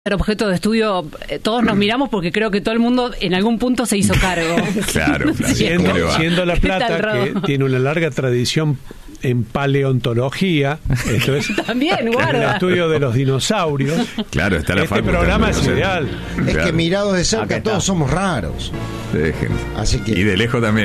objeto de estudio, todos nos miramos porque creo que todo el mundo en algún punto se hizo cargo. Claro, siendo La Plata, que tiene una larga tradición en paleontología, esto es también, guarda. el estudio de los dinosaurios. Claro, está la Este programa es ideal. Es que mirados de cerca todos somos raros. Dejen. Así que Y de lejos también.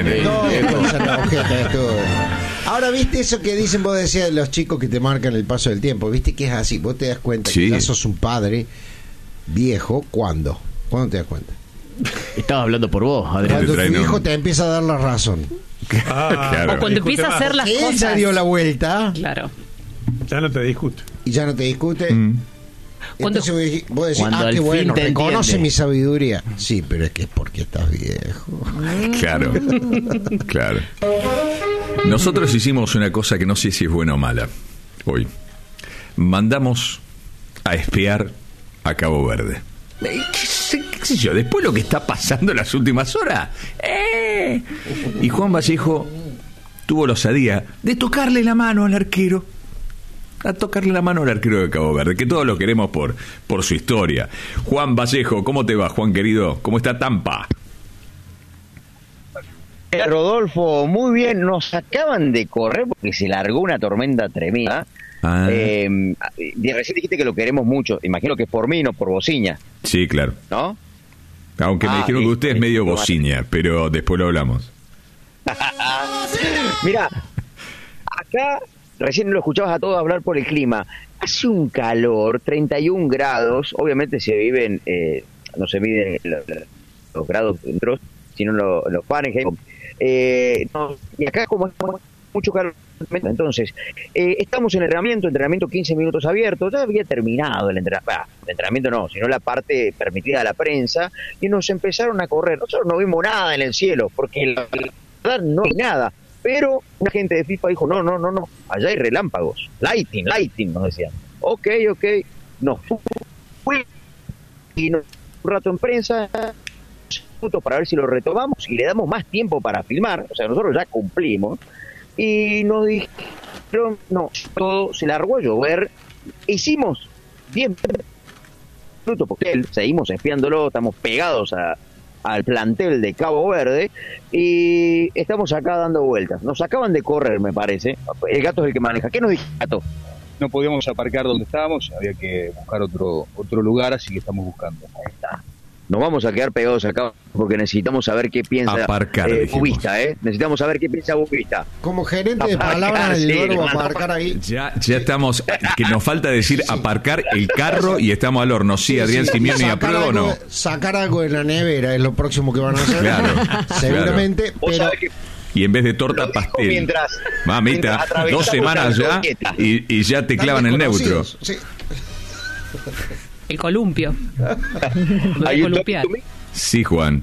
Ahora, ¿viste eso que dicen? Vos decías de los chicos que te marcan el paso del tiempo. ¿Viste que es así? Vos te das cuenta que ya sos un padre viejo. ¿Cuándo? ¿Cuándo te das cuenta? Estabas hablando por vos, Adrián. Cuando tu hijo te empieza a dar la razón. Claro. O cuando empieza a hacer las cosas. Él ya dio la vuelta. Claro. Ya no te discute. Y ya no te discute. Cuando, Entonces vos decís, cuando qué al bueno, fin te reconoce entiende. mi sabiduría. Sí, pero es que es porque estás viejo. Claro, claro. Nosotros hicimos una cosa que no sé si es buena o mala hoy. Mandamos a espiar a Cabo Verde. ¿Qué sé yo? Después lo que está pasando en las últimas horas. Y Juan Vallejo tuvo la osadía de tocarle la mano al arquero. A tocarle la mano al arquero de Cabo Verde, que todos lo queremos por su historia. Juan Vallejo, ¿cómo te va, Juan querido? ¿Cómo está Tampa? Rodolfo, muy bien, nos acaban de correr porque se largó una tormenta tremenda. Recién dijiste que lo queremos mucho, imagino que es por mí, no por Bociña. Sí, claro. ¿No? Aunque me dijeron que usted es medio Bociña, pero después lo hablamos. Mira, acá recién lo escuchabas a todos hablar por el clima. Hace un calor, 31 grados, obviamente se viven, no se miden los grados dentro, sino los Fahrenheit. Y acá como es mucho calor, entonces estamos en entrenamiento 15 minutos abiertos, ya había terminado el entrenamiento no, sino la parte permitida a la prensa, y nos empezaron a correr. Nosotros no vimos nada en el cielo, porque la verdad no hay nada, pero una gente de FIFA dijo, no, allá hay relámpagos, lighting, nos decían. Ok, nos fui y un rato en prensa para ver si lo retomamos y le damos más tiempo para filmar, o sea, nosotros ya cumplimos, y nos dijeron, no, todo se largó a llover, hicimos 10 minutos porque él, seguimos espiándolo, estamos pegados al plantel de Cabo Verde y estamos acá dando vueltas, nos acaban de correr, me parece, el gato es el que maneja. ¿Qué nos dijo el gato? No podíamos aparcar donde estábamos, había que buscar otro lugar, así que estamos buscando. Ahí está. Nos vamos a quedar pegados acá porque necesitamos saber qué piensa Bubista, necesitamos saber qué piensa Bubista. Como gerente de palabras del verbo aparcar ahí. Ya estamos, que nos falta decir aparcar el carro y estamos al horno. Sí, Adrián Simeone, ¿aprueba o no? Sacar algo de la nevera es lo próximo que van a hacer. Claro, seguramente, pero... Y en vez de torta, pastel. Mamita, 2 semanas ya y ya te clavan el neutro. Sí. El columpio. Sí, Juan.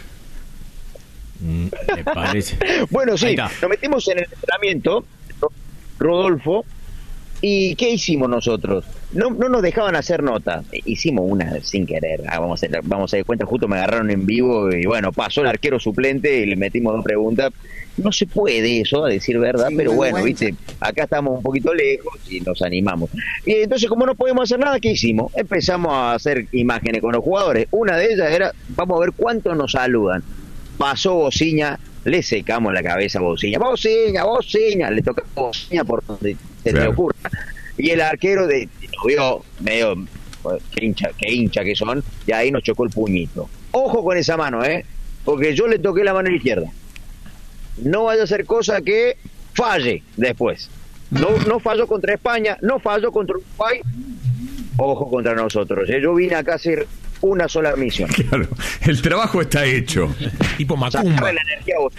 Me parece. Bueno, sí, nos metimos en el entrenamiento, Rodolfo, ¿y qué hicimos nosotros? No nos dejaban hacer nota, hicimos una sin querer, vamos a dar cuenta, justo me agarraron en vivo y bueno, pasó el arquero suplente y le metimos 2 preguntas. No se puede eso, a decir verdad, pero bueno, viste, acá estamos un poquito lejos y nos animamos. Y entonces, como no podemos hacer nada, ¿qué hicimos? Empezamos a hacer imágenes con los jugadores. Una de ellas era, vamos a ver cuántos nos saludan. Pasó Bociña, le secamos la cabeza a Bociña, le toca Bociña por donde se le ocurra. Y el arquero nos vio medio, qué hincha que son, y ahí nos chocó el puñito. Ojo con esa mano, porque yo le toqué la mano izquierda. No vaya a ser cosa que falle después. No falló contra España, no falló contra Uruguay. Ojo contra nosotros. Yo vine acá a hacer una sola misión. Claro, el trabajo está hecho. Tipo Macumba. La energía a vos.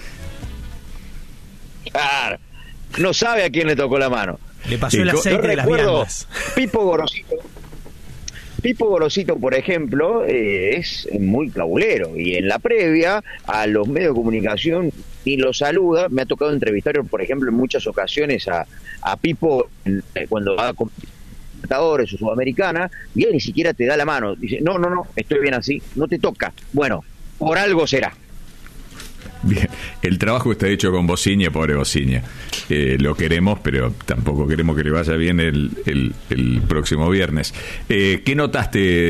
Claro. No sabe a quién le tocó la mano. Le pasó el aceite de las viandas. Pipo Gorosito, por ejemplo, es muy cabulero y en la previa a los medios de comunicación ni lo saluda. Me ha tocado entrevistar, por ejemplo, en muchas ocasiones a Pipo cuando va con Libertadores o Sudamericana y él ni siquiera te da la mano. Dice, no, estoy bien así, no te toca. Bueno, por algo será. Bien, el trabajo está hecho con Bociña, pobre Bociña. Lo queremos, pero tampoco queremos que le vaya bien el próximo viernes. ¿Qué notaste